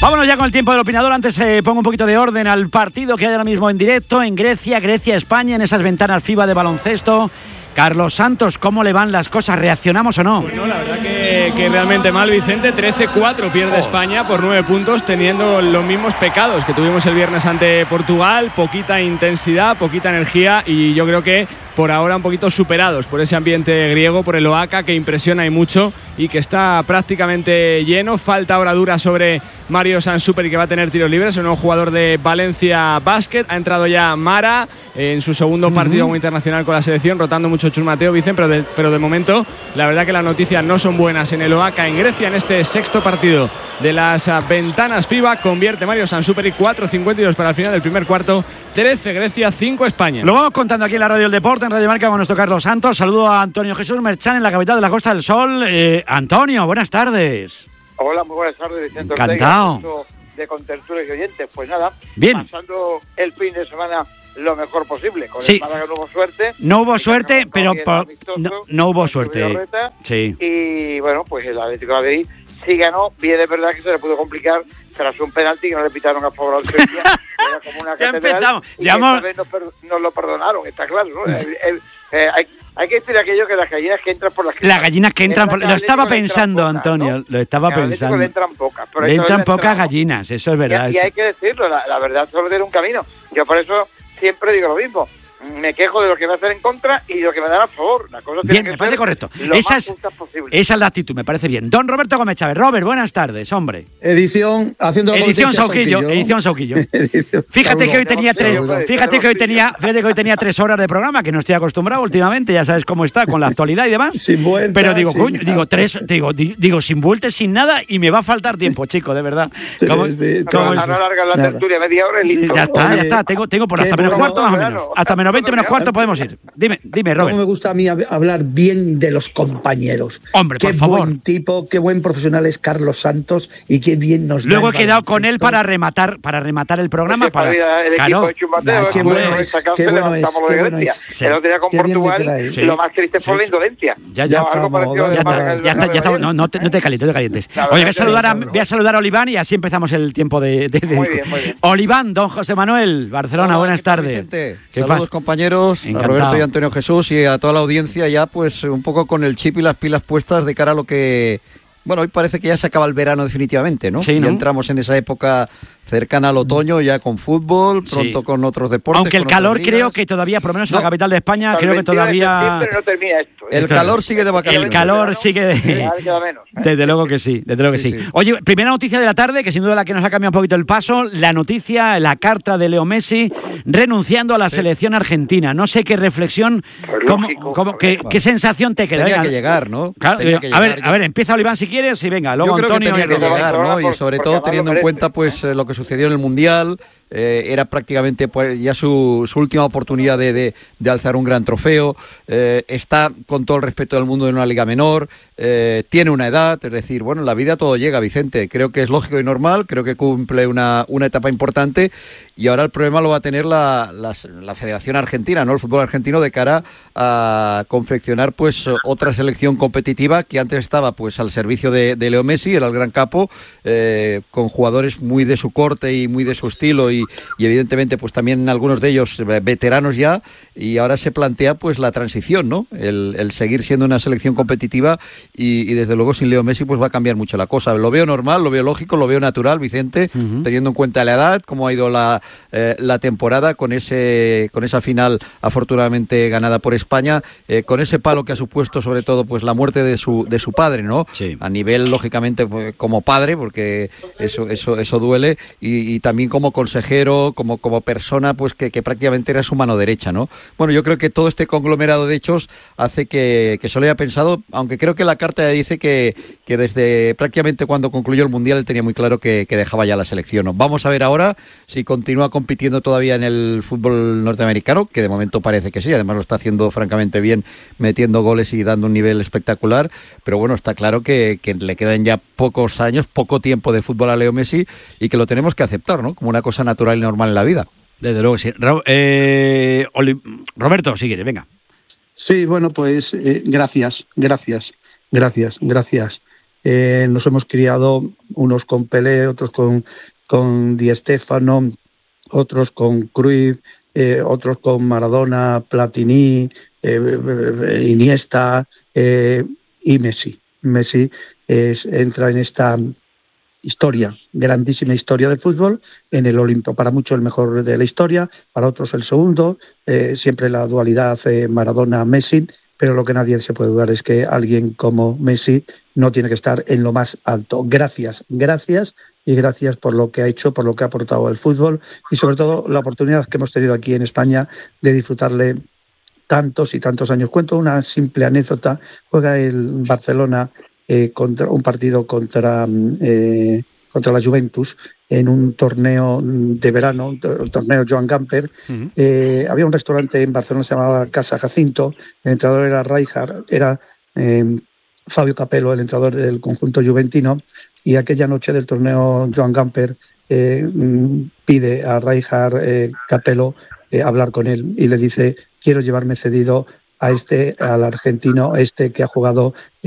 Vámonos ya con el tiempo del opinador. Antes pongo un poquito de orden al partido que hay ahora mismo en directo en Grecia, España, en esas ventanas FIBA de baloncesto. Carlos Santos, ¿cómo le van las cosas? ¿Reaccionamos o no? Pues no, la verdad que realmente mal, Vicente. 13-4 pierde España por 9 puntos, teniendo los mismos pecados que tuvimos el viernes ante Portugal. Poquita intensidad, poquita energía, y yo creo que por ahora un poquito superados por ese ambiente griego, por el Oaca, que impresiona y mucho y que está prácticamente lleno. Falta ahora dura sobre Mario Sansuperi, que va a tener tiros libres, el nuevo jugador de Valencia Basket. Ha entrado ya Mara en su segundo partido como internacional con la selección, rotando mucho Chus Mateo, Vicente, pero de momento la verdad que las noticias no son buenas en el Oaca, en Grecia, en este sexto partido de las ventanas FIBA. Convierte Mario Sansuperi, 4:52 para el final del primer cuarto. 13 Grecia, 5 España. Lo vamos contando aquí en la Radio del Deporte, en Radio Marca, con nuestro Carlos Santos. Saludo a Antonio Jesús Merchán en la capital de la Costa del Sol. Antonio, buenas tardes. Hola, muy buenas tardes, Vicente. Encantado. De contertulios y oyentes. Pues nada, bien, pasando el fin de semana lo mejor posible. Con sí. El Málaga no hubo suerte. No hubo suerte, pero no hubo suerte. Sí. Y bueno, pues el Atlético de Madrid sí ganó. Bien, es verdad que se le pudo complicar tras un penalti que no le pitaron a favor al Sevilla. Era como una ya catedral, empezamos. Y esta vez nos lo perdonaron, está claro, ¿no? Hay que decir aquello que las gallinas que entran por las Las gallinas que entran por... Lo estaba pensando, pocas, Antonio, ¿no? Lo estaba pensando. Le entran pocas. Pero le entran pocas gallinas, eso es verdad. Y hay que decirlo, la verdad solo tiene un camino. Yo por eso siempre digo lo mismo. Me quejo de lo que va a hacer en contra y de lo que me dan a favor. La cosa bien, me parece correcto. Esa es la actitud, me parece bien. Don Roberto Gómez Chávez. Robert, buenas tardes, hombre. Edición Sauquillo. Fíjate que hoy tenía hoy tenía 3 horas de programa, que no estoy acostumbrado últimamente, ya sabes cómo está con la actualidad y demás. Sin vuelta, pero digo, coño, digo sin vueltas, sin nada, y me va a faltar tiempo, chico, de verdad. Ahora alargar la tertulia media hora y listo. Ya está. Tengo por hasta menos cuarto más o menos. Hasta menos 20 menos cuarto podemos ir. Dime, Robert. ¿Cómo me gusta a mí hablar bien de los compañeros? Hombre, por favor. Qué buen tipo, qué buen profesional es Carlos Santos y qué bien nos Luego he quedado con él para rematar el programa. El equipo de Chus Mateo, qué bueno es. El otro día con Portugal, lo más triste fue la indolencia. Ya está. No te calientes. Oye, voy a saludar a Oliván y así empezamos el tiempo de... Muy bien. Oliván, don José Manuel, Barcelona, buenas tardes. Saludos, compañeros, encantado. A Roberto y a Antonio Jesús y a toda la audiencia, ya pues un poco con el chip y las pilas puestas de cara a lo que... Bueno, hoy parece que ya se acaba el verano definitivamente, ¿no? Sí, ¿no? Ya entramos en esa época cercana al otoño, ya con fútbol, pronto con otros deportes. Aunque el calor creo que todavía, por lo menos en la capital de España, creo que todavía... No termina esto, El calor sigue de vacaciones. El calor sigue de... Desde luego que sí, sí. Oye, primera noticia de la tarde, que sin duda la que nos ha cambiado un poquito el paso, la noticia, la carta de Leo Messi renunciando a la selección argentina. No sé qué reflexión, qué sensación te queda. Tenía que llegar, ¿no? Claro, a ver, empieza Oliván si quieres y venga, luego yo creo Antonio. Que tenía que llegar, ¿no? Y sobre todo teniendo en cuenta pues lo que sucedió en el Mundial. Era prácticamente pues, ya su última oportunidad de alzar un gran trofeo. Está con todo el respeto del mundo en una liga menor, tiene una edad, es decir, bueno, en la vida todo llega, Vicente. Creo que es lógico y normal, creo que cumple una etapa importante y ahora el problema lo va a tener la Federación Argentina, ¿no? El fútbol argentino, de cara a confeccionar pues otra selección competitiva que antes estaba pues al servicio de Leo Messi, era el gran capo, con jugadores muy de su corte y muy de su estilo y evidentemente pues también algunos de ellos veteranos ya, y ahora se plantea pues la transición, ¿no? El seguir siendo una selección competitiva y desde luego sin Leo Messi pues va a cambiar mucho la cosa. Lo veo normal, lo veo lógico, lo veo natural, Vicente, teniendo en cuenta la edad, cómo ha ido la temporada con esa final afortunadamente ganada por España, con ese palo que ha supuesto sobre todo pues la muerte de su padre, ¿no? Sí. A nivel lógicamente pues, como padre, porque eso duele, y también como consejero, como persona pues que prácticamente era su mano derecha, ¿no? Bueno, yo creo que todo este conglomerado de hechos hace que solo haya pensado, aunque creo que la carta dice que desde prácticamente cuando concluyó el Mundial él tenía muy claro que dejaba ya la selección, ¿no? Vamos a ver ahora si continúa compitiendo todavía en el fútbol norteamericano, que de momento parece que sí, además lo está haciendo francamente bien, metiendo goles y dando un nivel espectacular, pero bueno, está claro que le quedan ya pocos años, poco tiempo de fútbol a Leo Messi y que lo tenemos que aceptar, ¿no? Como una cosa natural y normal en la vida. Desde luego sí. Roberto, si quieres, venga. Sí, bueno, pues gracias. Nos hemos criado unos con Pelé, otros con Di Stéfano, otros con Cruyff, otros con Maradona, Platini, Iniesta y Messi. Messi entra en esta historia, grandísima historia del fútbol, en el Olimpo. Para muchos el mejor de la historia, para otros el segundo, siempre la dualidad Maradona-Messi, pero lo que nadie se puede dudar es que alguien como Messi no tiene que estar en lo más alto. Gracias y gracias por lo que ha hecho, por lo que ha aportado al fútbol y sobre todo la oportunidad que hemos tenido aquí en España de disfrutarle tantos y tantos años. Cuento una simple anécdota. Juega el Barcelona contra un partido contra la Juventus en un torneo de verano, un torneo Joan Gamper. Había un restaurante en Barcelona que se llamaba Casa Jacinto, el entrenador era Rijkaard, era Fabio Capello, el entrenador del conjunto juventino, y aquella noche del torneo Joan Gamper pide a Rijkaard Capello hablar con él y le dice: quiero llevarme cedido al argentino que ha jugado